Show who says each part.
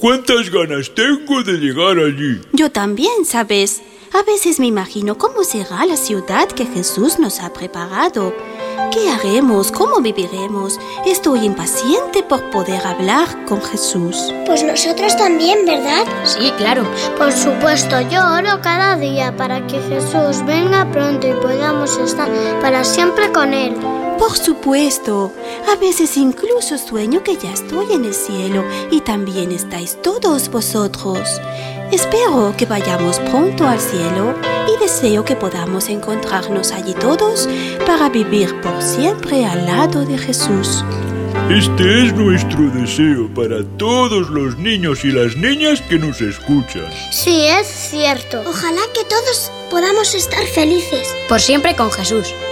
Speaker 1: ¿Cuántas ganas tengo de llegar allí?
Speaker 2: Yo también, ¿sabes? A veces me imagino cómo será la ciudad que Jesús nos ha preparado. ¿Qué haremos? ¿Cómo viviremos? Estoy impaciente por poder hablar con Jesús.
Speaker 3: Pues nosotros también, ¿verdad?
Speaker 4: Sí, claro.
Speaker 3: Por supuesto, yo oro cada día para que Jesús venga pronto y podamos estar para siempre con Él.
Speaker 2: Por supuesto. A veces incluso sueño que ya estoy en el cielo y también estáis todos vosotros. Espero que vayamos pronto al cielo y deseo que podamos encontrarnos allí todos para vivir por siempre al lado de Jesús.
Speaker 1: Este es nuestro deseo para todos los niños y las niñas que nos escuchan.
Speaker 3: Sí, es cierto. Ojalá que todos podamos estar felices.
Speaker 4: Por siempre con Jesús.